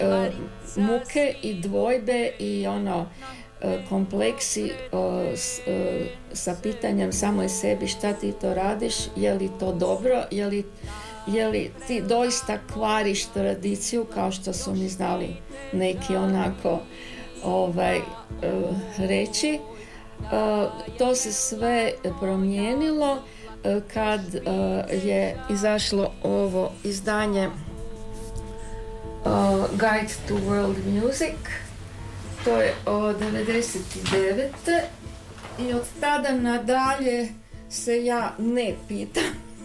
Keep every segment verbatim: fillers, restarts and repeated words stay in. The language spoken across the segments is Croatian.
uh, muke i dvojbe i ono kompleksi o, s, o, sa pitanjem samoj sebi šta ti to radiš, je li to dobro, je li, je li ti doista kvariš tradiciju kao što su mi znali neki onako ovaj, o, reći. O, to se sve promijenilo o, kad o, je izašlo ovo izdanje o, Guide to World Music. To je od devedeset devete i od tada nadalje se ja ne pitam.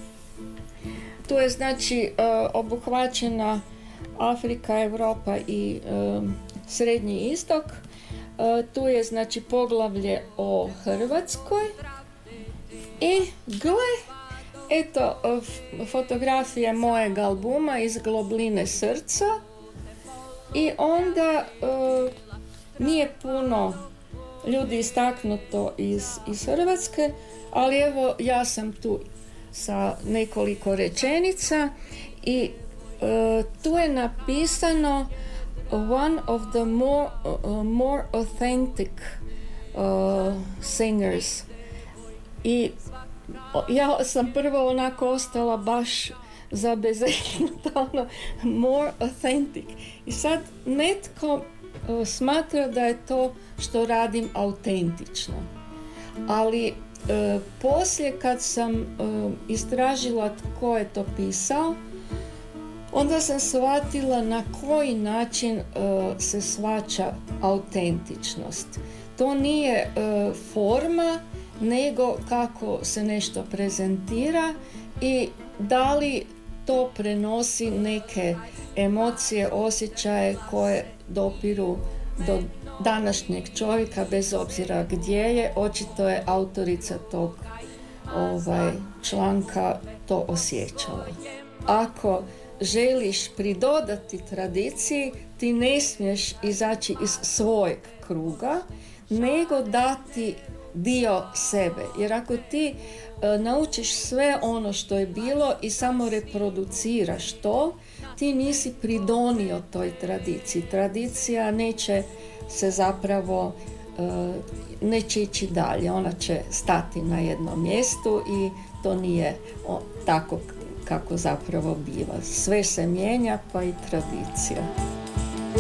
Tu je znači obuhvaćena Afrika, Europa i Srednji istok. Tu je znači poglavlje o Hrvatskoj i gle, eto fotografije mojeg albuma iz Globline srca i onda nije puno ljudi istaknuto iz, iz Hrvatske, ali evo ja sam tu sa nekoliko rečenica i uh, tu je napisano one of the more, uh, more authentic uh, singers. I ja sam prvo onako ostala baš zabezeknuta, ono, more authentic. I sad netko smatra da je to što radim autentično. Ali e, poslije kad sam e, istražila tko je to pisao, onda sam shvatila na koji način e, se shvaća autentičnost. To nije e, forma, nego kako se nešto prezentira i da li to prenosi neke emocije, osjećaje koje dopiru do današnjeg čovjeka bez obzira gdje je. Očito je autorica tog ovaj, članka to osjećala. Ako želiš pridodati tradiciji, ti ne smiješ izaći iz svojeg kruga, nego dati dio sebe. Jer ako ti e, naučiš sve ono što je bilo i samo reproduciraš to, ti nisi pridonio toj tradiciji. Tradicija neće se zapravo, e, neće ići dalje. Ona će stati na jednom mjestu i to nije o, tako kako zapravo biva. Sve se mijenja, pa i tradicija.